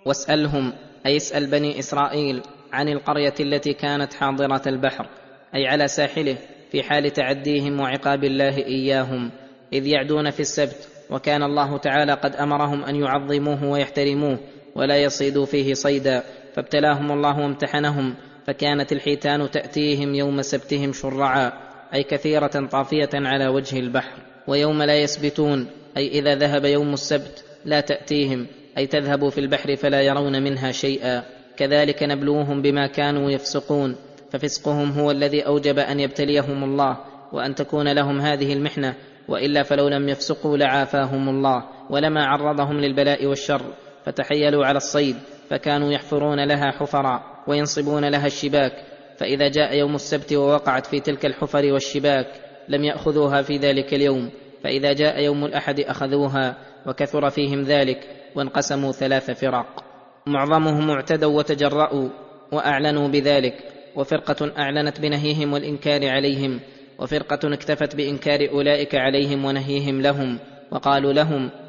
واسألهم، أي اسأل بني إسرائيل، عن القرية التي كانت حاضرة البحر، أي على ساحله، في حال تعديهم وعقاب الله إياهم، إذ يعدون في السبت، وكان الله تعالى قد أمرهم أن يعظموه ويحترموه ولا يصيدوا فيه صيدا، فابتلاهم الله وامتحنهم، فكانت الحيتان تأتيهم يوم سبتهم شرعا، أي كثيرة طافية على وجه البحر. ويوم لا يسبتون، أي إذا ذهب يوم السبت، لا تأتيهم، أي تذهب في البحر فلا يرون منها شيئا. كذلك نبلوهم بما كانوا يفسقون، ففسقهم هو الذي أوجب أن يبتليهم الله وأن تكون لهم هذه المحنة، وإلا فلو لم يفسقوا لعافاهم الله ولما عرضهم للبلاء والشر. فتحيلوا على الصيد، فكانوا يحفرون لها حفرا وينصبون لها الشباك، فإذا جاء يوم السبت ووقعت في تلك الحفر والشباك لم يأخذوها في ذلك اليوم، فإذا جاء يوم الأحد أخذوها، وكثر فيهم ذلك وانقسموا 3 فرق. معظمهم اعتدوا وتجرؤوا وأعلنوا بذلك، وفرقة أعلنت بنهيهم والإنكار عليهم، وفرقة اكتفت بإنكار أولئك عليهم ونهيهم لهم، وقالوا لهم